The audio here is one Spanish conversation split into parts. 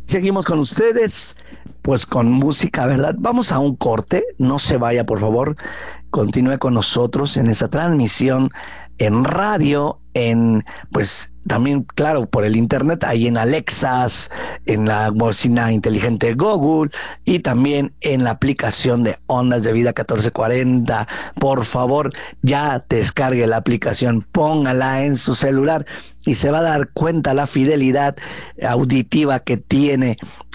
Seguimos con ustedes, pues con música, ¿verdad? Vamos a un corte, no se vaya, por favor. Continúe con nosotros en esa transmisión en radio, pues también, claro, por el internet, ahí en Alexas, en la bocina inteligente Google y también en la aplicación de Ondas de Vida 1440. Por favor, ya descargue la aplicación, póngala en su celular y se va a dar cuenta la fidelidad auditiva que tiene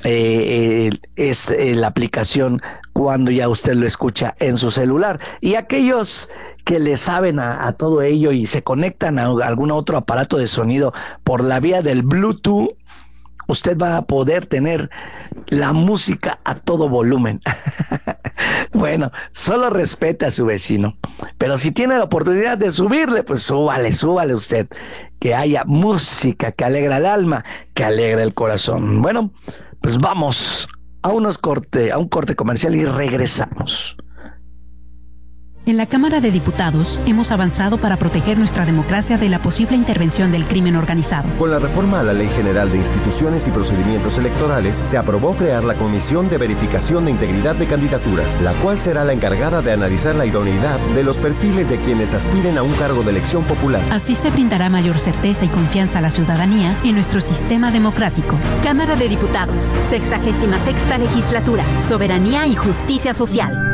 la aplicación cuando ya usted lo escucha en su celular. Y aquellos que le saben a todo ello y se conectan a algún otro aparato de sonido por la vía del Bluetooth, usted va a poder tener la música a todo volumen. Bueno, solo respete a su vecino, pero si tiene la oportunidad de subirle, pues súbale usted, que haya música que alegra el alma, que alegra el corazón. Bueno, pues vamos a un corte comercial y regresamos. En la Cámara de Diputados hemos avanzado para proteger nuestra democracia de la posible intervención del crimen organizado. Con la reforma a la Ley General de Instituciones y Procedimientos Electorales, se aprobó crear la Comisión de Verificación de Integridad de Candidaturas, la cual será la encargada de analizar la idoneidad de los perfiles de quienes aspiren a un cargo de elección popular. Así se brindará mayor certeza y confianza a la ciudadanía en nuestro sistema democrático. Cámara de Diputados, 66ª Legislatura, Soberanía y Justicia Social.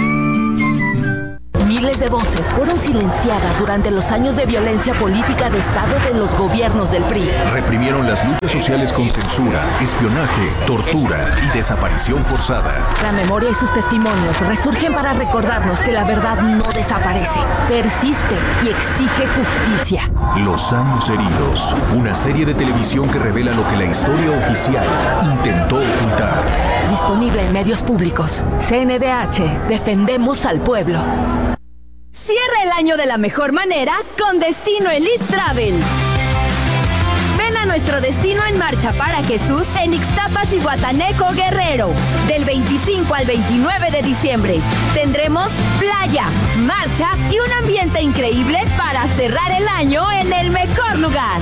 Miles de voces fueron silenciadas durante los años de violencia política de Estado de los gobiernos del PRI. Reprimieron las luchas sociales con censura, espionaje, tortura y desaparición forzada. La memoria y sus testimonios resurgen para recordarnos que la verdad no desaparece, persiste y exige justicia. Los años heridos, una serie de televisión que revela lo que la historia oficial intentó ocultar. Disponible en medios públicos. CNDH, defendemos al pueblo. Cierra el año de la mejor manera con Destino Elite Travel. Ven a nuestro destino en Marcha para Jesús en Ixtapas y Guataneco, Guerrero. Del 25 al 29 de diciembre tendremos playa, marcha y un ambiente increíble para cerrar el año en el mejor lugar.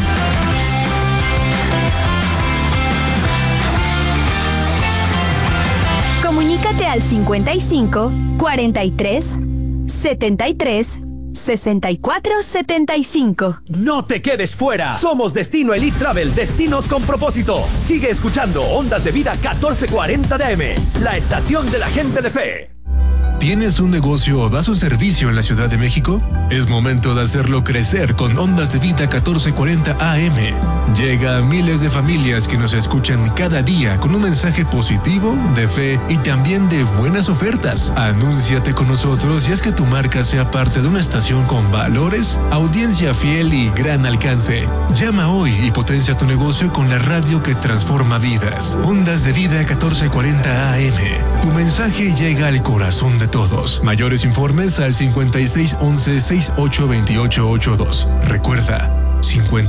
Comunícate al 55 43 73 64 75. ¡No te quedes fuera! Somos Destino Elite Travel, destinos con propósito. Sigue escuchando Ondas de Vida 1440 de AM, la estación de la gente de fe. ¿Tienes un negocio o das un servicio en la Ciudad de México? Es momento de hacerlo crecer con Ondas de Vida 1440 AM. Llega a miles de familias que nos escuchan cada día con un mensaje positivo, de fe y también de buenas ofertas. Anúnciate con nosotros y haz que tu marca sea parte de una estación con valores, audiencia fiel y gran alcance. Llama hoy y potencia tu negocio con la radio que transforma vidas. Ondas de Vida 1440 AM. Tu mensaje llega al corazón de todos. Mayores informes al 5611-682882. Recuerda,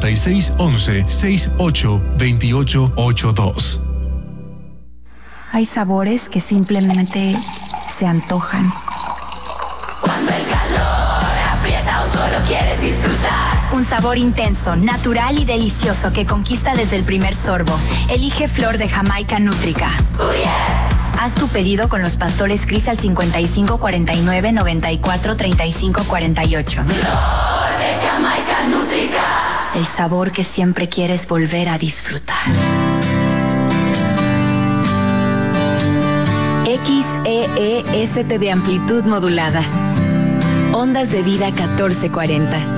5611-682882. Hay sabores que simplemente se antojan. Cuando el calor aprieta o solo quieres disfrutar. Un sabor intenso, natural y delicioso que conquista desde el primer sorbo. Elige Flor de Jamaica Nútrica. Oh yeah. Haz tu pedido con los pastores Cris al 55 49 94 35 48. Flor de Jamaica Nútrica. El sabor que siempre quieres volver a disfrutar. XEEST de amplitud modulada. Ondas de Vida 1440.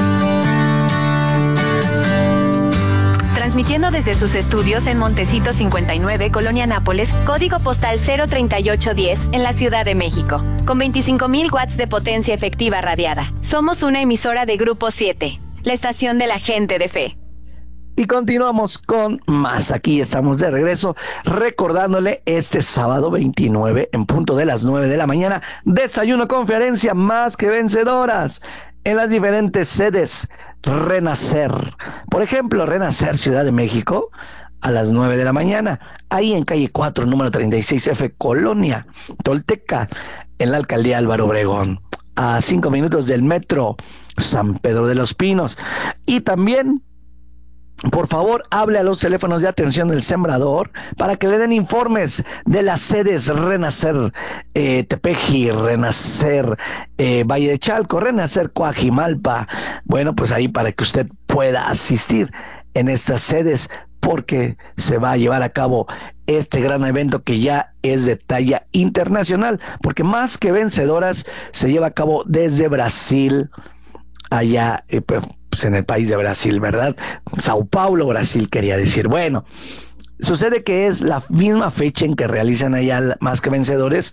Transmitiendo desde sus estudios en Montecito 59, Colonia Nápoles, código postal 03810, en la Ciudad de México, con 25,000 watts de potencia efectiva radiada. Somos una emisora de Grupo 7, la estación de la gente de fe. Y continuamos con más. Aquí estamos de regreso, recordándole este sábado 29, en punto de las 9 de la mañana, desayuno conferencia Más que Vencedoras, en las diferentes sedes Renacer. Por ejemplo, Renacer Ciudad de México, a las 9 de la mañana, ahí en calle 4, número 36F, Colonia Tolteca, en la alcaldía Álvaro Obregón, a 5 minutos del metro San Pedro de los Pinos. Y también por favor, hable a los teléfonos de atención del Sembrador para que le den informes de las sedes Renacer Tepeji, Renacer Valle de Chalco, Renacer Coajimalpa. Bueno, pues ahí para que usted pueda asistir en estas sedes, porque se va a llevar a cabo este gran evento que ya es de talla internacional, porque más que vencedoras se lleva a cabo desde Brasil, allá pues en el país de Brasil, ¿verdad? Sao Paulo, Brasil, quería decir. Bueno, sucede que es la misma fecha en que realizan allá más que vencedoras,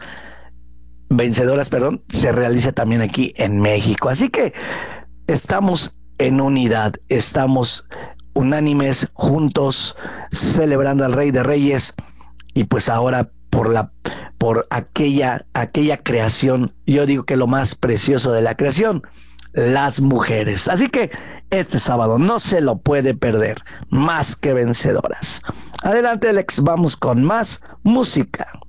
se realiza también aquí en México. Así que estamos en unidad, estamos unánimes, juntos, celebrando al Rey de Reyes, y pues ahora por aquella creación, yo digo que lo más precioso de la creación, las mujeres. Así que este sábado no se lo puede perder, más que vencedoras. Adelante, Alex, vamos con más música.